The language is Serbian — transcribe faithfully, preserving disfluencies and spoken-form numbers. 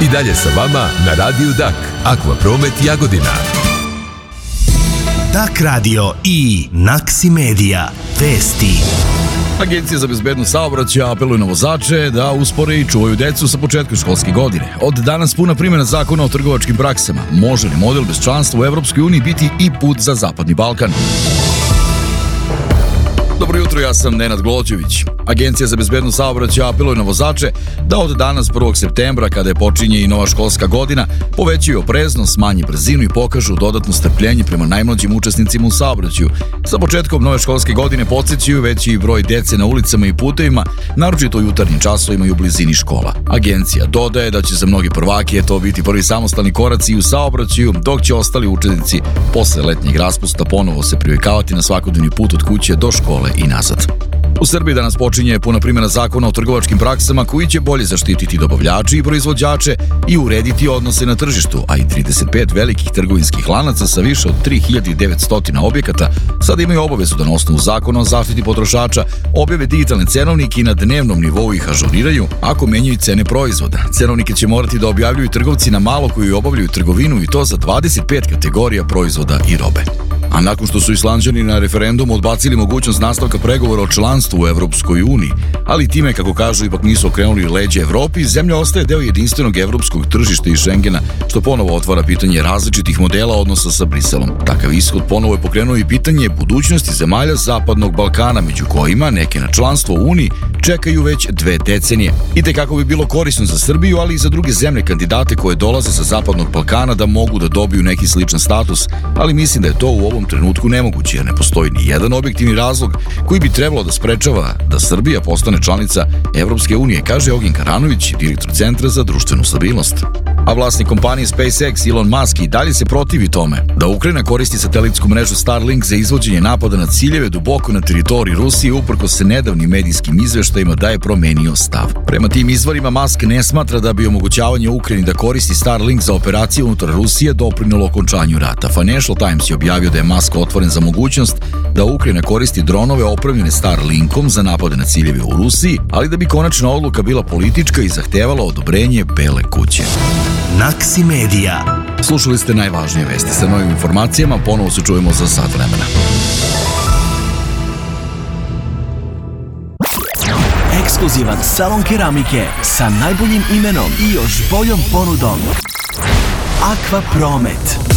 I dalje sa vama na Radiju Dak, Akvapromet Jagodina. Dak radio i Naksi Medija. Vesti. Agencija za bezbednost saobraćaja apeluje na vozače da uspore i čuvaju decu sa početka školske godine. Od danas puna primjena zakona o trgovačkim praksama. Može li model bez članstva u Evropskoj uniji biti i put za Zapadni Balkan? Dobro jutro, ja sam Nenad Glođević. Agencija za bezbednost saobraćaja apeluje na vozače da od danas prvog septembra, kada je počinje i nova školska godina, povećaju opreznost, smanje brzinu i pokažu dodatno strpljenje prema najmlađim učesnicima u saobraćaju. Sa početkom nove školske godine podsjećaju veći broj dece na ulicama i putevima, naročito u jutarnjim časovima i u blizini škola. Agencija dodaje da će za mnoge prvake to biti prvi samostalni koraci u saobraćaju, dok će ostali učenici posle letnjeg raspusta ponovo se privikavati na svakodnevni put od kuće do škole i nazad. U Srbiji danas počinje puna primjena zakona o trgovačkim praksama koji će bolje zaštititi dobavljače i proizvođače i urediti odnose na tržištu, a i trideset pet velikih trgovinskih lanaca sa više od tri hiljade devetsto objekata sada imaju obavezu da na osnovu zakona o zaštiti potrošača objave digitalne cenovnike i na dnevnom nivou ih ažuriraju ako menjaju cene proizvoda. Cenovnike će morati da objavljuju trgovci na malo koji obavljaju trgovinu i to za dvadeset pet kategorija proizvoda i robe. A nakon što su Islanđani na referendumu odbacili mogućnost nastavka pregovora o članstvu u Evropskoj uniji, ali time, kako kažu, ipak nisu okrenuli leđe Evropi, zemlja ostaje deo jedinstvenog evropskog tržišta i Šengena, što ponovo otvara pitanje različitih modela odnosa sa Briselom. Takav ishod ponovo je pokrenuo i pitanje budućnosti zemalja Zapadnog Balkana, među kojima neke na članstvo u Uniji čekaju već dve decenije. I te kako bi bilo korisno za Srbiju, ali i za druge zemlje kandidate koje dolaze sa Zapadnog Balkana da mogu da dobiju neki sličan status, ali mislim da je to u ovom trenutku nemoguće, jer ne postoji ni jedan objektivni razlog koji bi trebalo da sprečava da Srbija postane članica Evropske unije, kaže Ognjen Karanović, direktor Centra za društvenu stabilnost. A vlasnik kompanije SpaceX Elon Musk i dalje se protivi tome da Ukrajina koristi satelitsku mrežu Starlink za izvođenje napada na ciljeve duboko na teritoriji Rusije, uprkos se nedavnim medijskim izveštajima da je promenio stav. Prema tim izvorima, Musk ne smatra da bi omogućavanje Ukrajini da koristi Starlink za operacije unutar Rusije doprinelo okončanju rata. Financial Times je objavio da je Musk otvoren za mogućnost da Ukrajina koristi dronove opremljene Starlinkom za napade na ciljeve u Rusiji, ali da bi konačna odluka bila politička i zahtevala odobrenje Bele kuće. Naksi Medija. Slušali ste najvažnije vesti. Sa novim informacijama ponovo se čujemo za sat vremena. Ekskluzivan salon keramike sa najboljim imenom i još boljom ponudom. Akvapromet.